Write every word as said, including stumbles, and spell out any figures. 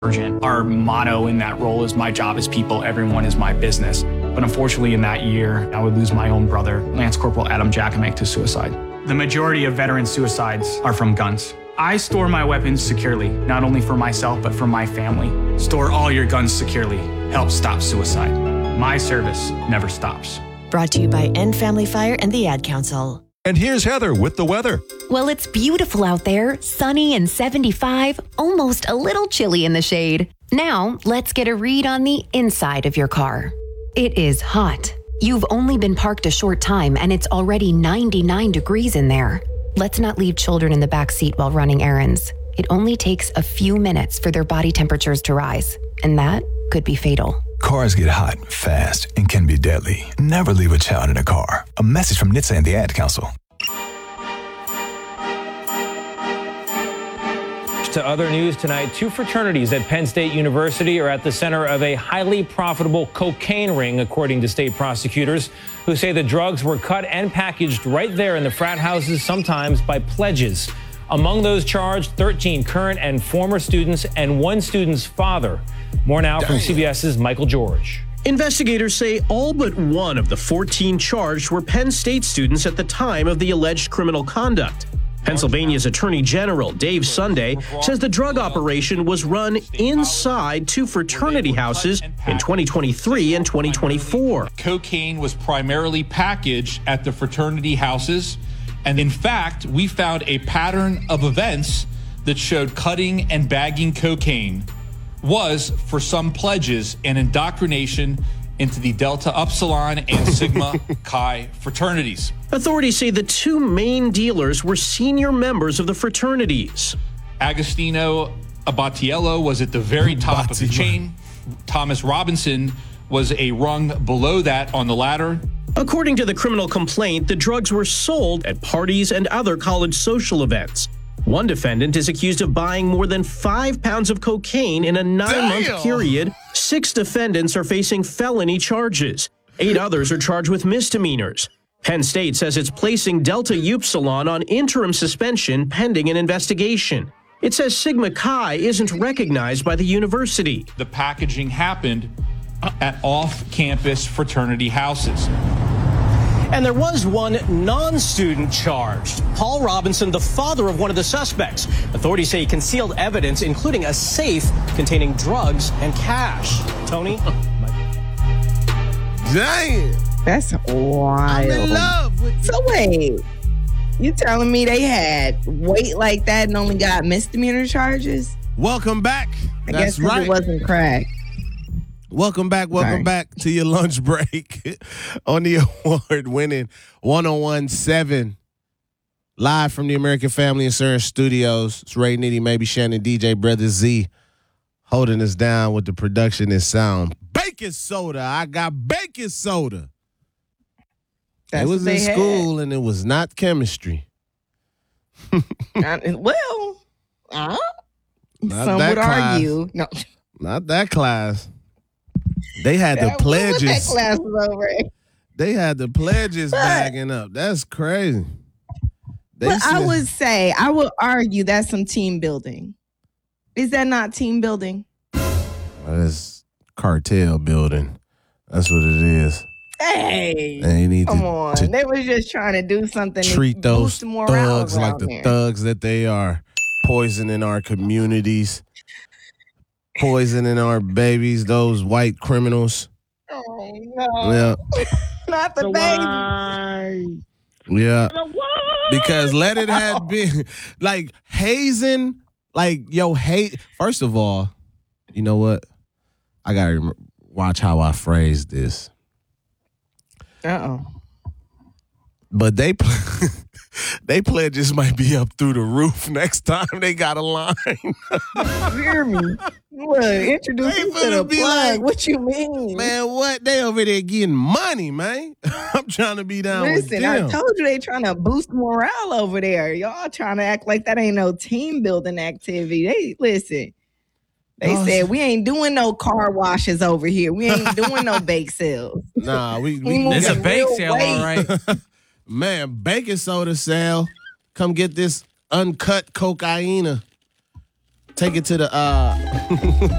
Our motto in that role is my job is people, everyone is my business. But unfortunately in that year, I would lose my own brother, Lance Corporal Adam Jackamick, to suicide. The majority of veteran suicides are from guns. I store my weapons securely, not only for myself, but for my family. Store all your guns securely. Help stop suicide. My service never stops. Brought to you by End Family Fire and the Ad Council. And here's Heather with the weather. Well, it's beautiful out there, sunny and seventy-five, almost a little chilly in the shade. Now, let's get a read on the inside of your car. It is hot. You've only been parked a short time and it's already ninety-nine degrees in there. Let's not leave children in the back seat while running errands. It only takes a few minutes for their body temperatures to rise, and that could be fatal. Cars get hot, fast, and can be deadly. Never leave a child in a car. A message from N H T S A and the Ad Council. To other news tonight, two fraternities at Penn State University are at the center of a highly profitable cocaine ring, according to state prosecutors, who say the drugs were cut and packaged right there in the frat houses, sometimes by pledges. Among those charged, thirteen current and former students and one student's father. More now from CBS's Michael George. Investigators say all but one of the fourteen charged were Penn State students at the time of the alleged criminal conduct. Pennsylvania's Attorney General Dave Sunday says the drug operation was run inside two fraternity houses in twenty twenty-three and twenty twenty-four. Cocaine was primarily packaged at the fraternity houses, and in fact, we found a pattern of events that showed cutting and bagging cocaine was, for some pledges, an indoctrination into the Delta Upsilon and Sigma Chi fraternities. Authorities say the two main dealers were senior members of the fraternities. Agostino Abatiello was at the very top of the chain. Thomas Robinson was a rung below that on the ladder. According to the criminal complaint, the drugs were sold at parties and other college social events. One defendant is accused of buying more than five pounds of cocaine in a nine-month period. Six defendants are facing felony charges. Eight others are charged with misdemeanors. Penn State says it's placing Delta Upsilon on interim suspension pending an investigation. It says Sigma Chi isn't recognized by the university. The packaging happened at off-campus fraternity houses. And there was one non-student charged. Paul Robinson, the father of one of the suspects. Authorities say he concealed evidence, including a safe containing drugs and cash. Tony? Dang. That's wild. I'm in love with So wait, you telling me they had weight like that and only got misdemeanor charges? Welcome back. I That's guess 'cause right. it wasn't crack. Welcome back. Welcome Sorry. back to your lunch break on the award-winning one oh one point seven live from the American Family Insurance Studios. It's Ray Nitty, maybe Shannon, D J Brother Z holding us down with the production and sound. Baking soda. I got baking soda. That's it was what they in had. school and it was not chemistry. I- well, uh, Not some that would class. argue. No, Not that class. They had the That- what was pledges. That class was over. They had the pledges bagging up. That's crazy. They But I said- would say, I would argue that's some team building. Is that not team building? That's cartel building. That's what it is. Hey, They need come to, on. to They were just trying to do something treat to those boost the morale thugs like around the there. thugs that they are, poisoning our communities, poisoning our babies, those white criminals. Oh, no. Yeah. Not the baby. Yeah. Because let it have been like hazing, like yo, hate. First of all, you know what? I gotta rem- watch how I phrase this. Uh-oh. But they pl- they pledges might be up through the roof next time they got a line. Hear me? Look, introduce They me to finna the be plug. like, What you mean? Man, what? They over there getting money, man. I'm trying to be down with Listen, I them. told you they trying to boost morale over there. Y'all trying to act like that ain't no team building activity. They listen. They Oh, said we ain't doing no car washes over here. We ain't doing no bake sales. Nah, we, We we moving It's a bake real sale, weight. all right. man, baking soda sale. Come get this uncut cocaine. Take it to the uh